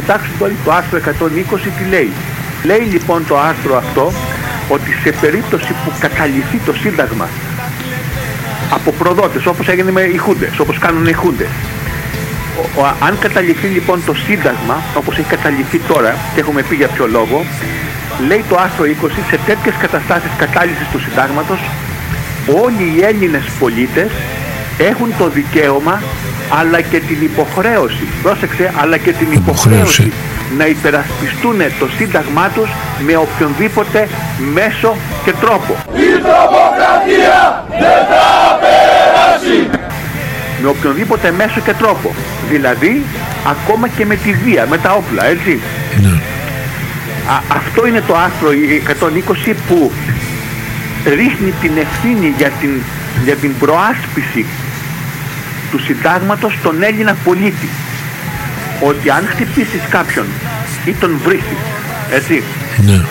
κοιτάξτε όλοι το άρθρο 120 τι λέει. Λέει λοιπόν το άρθρο αυτό ότι σε περίπτωση που καταληφθεί το Σύνταγμα από προδότες, όπως έγινε με οι Χούντες, όπως κάνουν οι Χούντες, αν καταληφθεί λοιπόν το Σύνταγμα, όπως έχει καταληφθεί τώρα και έχουμε πει για ποιο λόγο, λέει το άρθρο 20, σε τέτοιες καταστάσεις κατάλυσης του Συντάγματος όλοι οι Έλληνες πολίτες έχουν το δικαίωμα αλλά και την υποχρέωση, πρόσεξε, αλλά και την υποχρέωση να υπερασπιστούν το Σύνταγμά τους με οποιονδήποτε μέσο και τρόπο. Η τρομοκρατία δεν θα περάσει! Με οποιονδήποτε μέσο και τρόπο. Δηλαδή, ακόμα και με τη βία, με τα όπλα, έτσι. Ναι. Αυτό είναι το άρθρο 120 που ρίχνει την ευθύνη για την προάσπιση του Συντάγματος στον Έλληνα πολίτη. Ότι αν χτυπήσεις κάποιον ή τον βρίσεις, έτσι, ναι,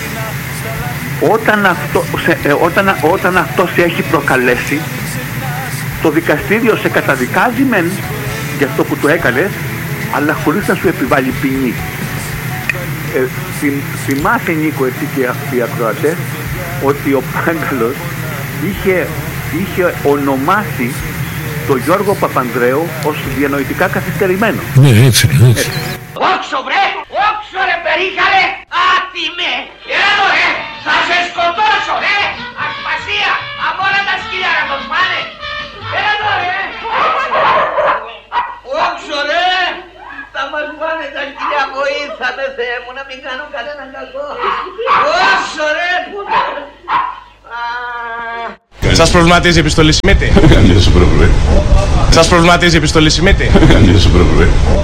όταν αυτό σε έχει προκαλέσει, το δικαστήριο σε καταδικάζει μεν για αυτό που το έκανες, αλλά χωρίς να σου επιβάλλει ποινή. Θυμάσαι, Νίκο, εσύ και αυτοί οι ακροατές, ότι ο Πάγκαλος είχε ονομάσει τον Γιώργο Παπανδρέου ως διανοητικά καθυστερημένο. Ναι, έτσι. Όξο βρε, όξο ρε περίχαρε, άτιμε, έλα ρε, θα σε σκοτώσω ρε, ασπασία, από όλα τα σκυλιά να το σπάνε, έλα ρε, όξο ρε, θα μας πάνε τα σκυλιά, βοήθαμε Θεέ μου να μην κάνω κανένα κακό, όξο ρε, πού το... Σας προβληματίζει η επιστολή Σιμίτη? Καμία σου πρόβλημα. Σας προβληματίζει η επιστολή Σιμίτη? Καμία σου πρόβλημα.